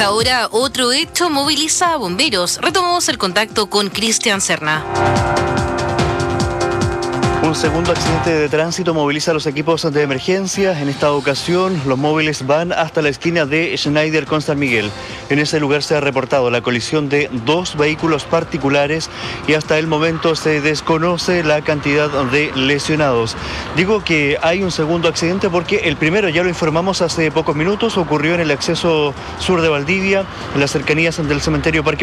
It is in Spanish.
esta hora, otro hecho moviliza a bomberos. Retomamos el contacto con Cristian Serna. Un segundo accidente de tránsito moviliza a los equipos de emergencia. En esta ocasión, los móviles van hasta la esquina de Schneider con San Miguel. En ese lugar se ha reportado la colisión de 2 vehículos particulares y hasta el momento se desconoce la cantidad de lesionados. Digo que hay un segundo accidente porque el primero, ya lo informamos hace pocos minutos, ocurrió en el acceso sur de Valdivia, en las cercanías del cementerio Parque